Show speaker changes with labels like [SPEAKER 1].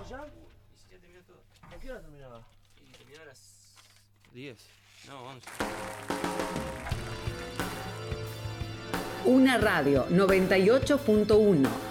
[SPEAKER 1] ya?
[SPEAKER 2] 17 minutos.
[SPEAKER 1] ¿A qué hora terminaba?
[SPEAKER 2] Y terminó a las 10. No, 11.
[SPEAKER 3] Una radio 98.1